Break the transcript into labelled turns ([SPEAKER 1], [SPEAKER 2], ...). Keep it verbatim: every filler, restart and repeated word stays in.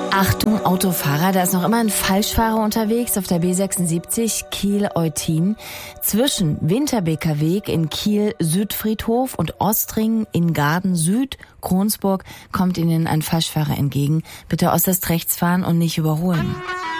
[SPEAKER 1] Achtung, Autofahrer, da ist noch immer ein Falschfahrer unterwegs auf der B sechsundsiebzig Kiel-Eutin. Zwischen Winterbeker Weg in Kiel-Südfriedhof und Ostring in Garden Süd, Kronsburg, kommt Ihnen ein Falschfahrer entgegen. Bitte äußerst rechts fahren und nicht überholen.